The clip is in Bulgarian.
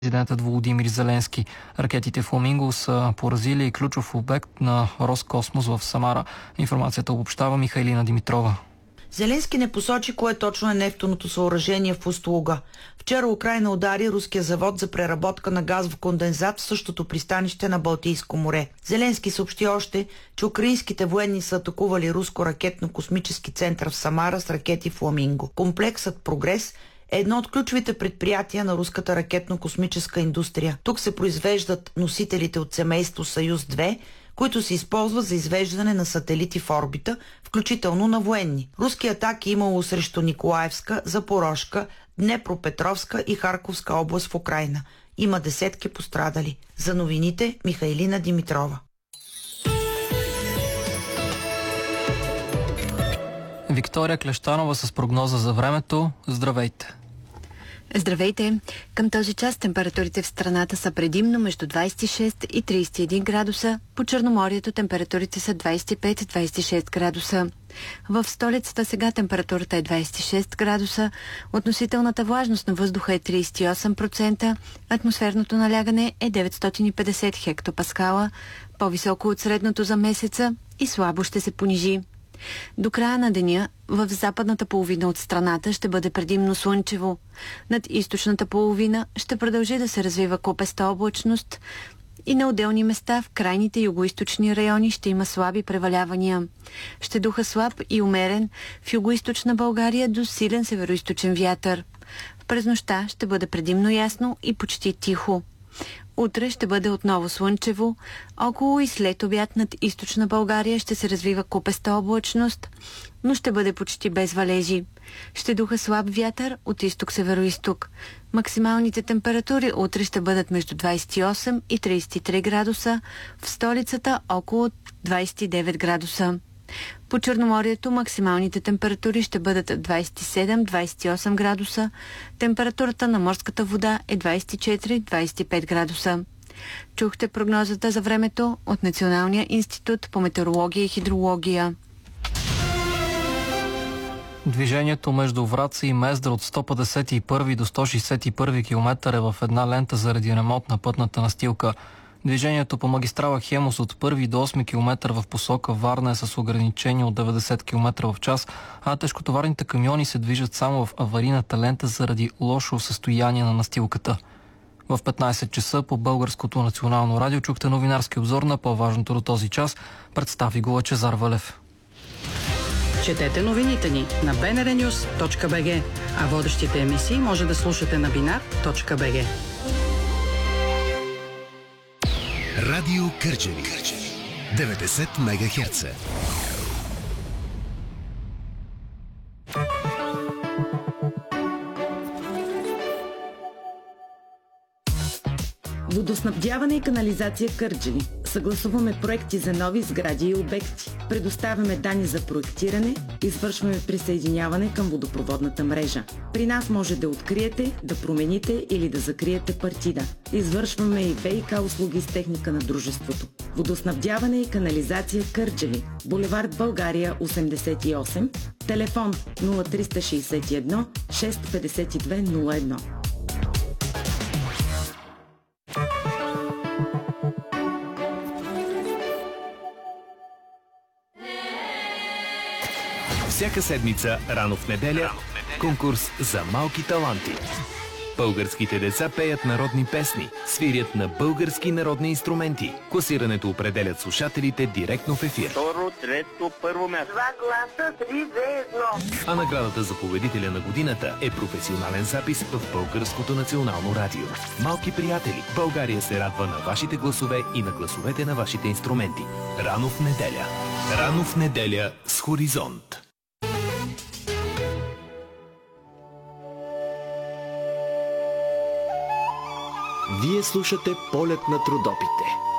президентът Володимир Зеленски. Ракетите Фламинго са поразили ключов обект на Роскосмос в Самара. Информацията обобщава Михайлина Димитрова. Зеленски не посочи кое точно е нефтеното съоръжение в Устолуга. Вчера Украйна удари руския завод за преработка на газов кондензат в същото пристанище на Балтийско море. Зеленски съобщи още, че украинските военни са атакували руско ракетно-космически център в Самара с ракети Фламинго. Комплексът Прогрес е едно от ключовите предприятия на руската ракетно-космическа индустрия. Тук се произвеждат носителите от семейство Съюз-2, които се използват за извеждане на сателити в орбита, включително на военни. Руски атаки имало срещу Николаевска, Запорожка, Днепропетровска и Харковска област в Украйна. Има десетки пострадали. За новините Михайлина Димитрова. Виктория Клещанова с прогноза за времето. Здравейте! Здравейте! Към този час температурите в страната са предимно между 26 и 31 градуса. По Черноморието температурите са 25-26 градуса. В столицата сега температурата е 26 градуса, относителната влажност на въздуха е 38%, атмосферното налягане е 950 хектопаскала, по-високо от средното за месеца и слабо ще се понижи. До края на деня в западната половина от страната ще бъде предимно слънчево. Над източната половина ще продължи да се развива купеста облачност и на отделни места в крайните югоизточни райони ще има слаби превалявания. Ще духа слаб и умерен в югоизточна България до силен североизточен вятър. През нощта ще бъде предимно ясно и почти тихо. Утре ще бъде отново слънчево. Около и след обяд над източна България ще се развива купеста облачност, но ще бъде почти без валежи. Ще духа слаб вятър от изток-североизток. Максималните температури утре ще бъдат между 28 и 33 градуса, в столицата около 29 градуса. По Черноморието максималните температури ще бъдат 27-28 градуса, температурата на морската вода е 24-25 градуса. Чухте прогнозата за времето от Националния институт по метеорология и хидрология. Движението между Враца и Мездра от 151 до 161 км е в една лента заради ремонт на пътната настилка. Движението по магистрала Хемус от 1 до 8 км в посока Варна е с ограничение от 90 км в час, а тежкотоварните камиони се движат само в аварийната лента заради лошо състояние на настилката. В 15 часа по Българското национално радио чухте новинарски обзор на по-важното до този час. Представи го Лъчезар Валев. Четете новините ни на bnrnews.bg, а водещите емисии може да слушате на binar.bg. Радио Кърджали 90 МГц. Водоснабдяване и канализация Кърджали. Съгласуваме проекти за нови сгради и обекти. Предоставяме данни за проектиране, извършваме присъединяване към водопроводната мрежа. При нас може да откриете, да промените или да закриете партида. Извършваме и ВиК услуги с техника на дружеството. Водоснабдяване и канализация Кърджали. Булевард България 88, телефон 0361 652 01. Всяка седмица, рано в неделя, конкурс за малки таланти. Българските деца пеят народни песни, свирят на български народни инструменти. Класирането определят слушателите директно в ефир. Второ, трето, първо място. 2 гласа, 3, 2, 1. А наградата за победителя на годината е професионален запис в Българското национално радио. Малки приятели, България се радва на вашите гласове и на гласовете на вашите инструменти. Рано в неделя. Рано в неделя с Хоризонт. Вие слушате Полет на трудопите.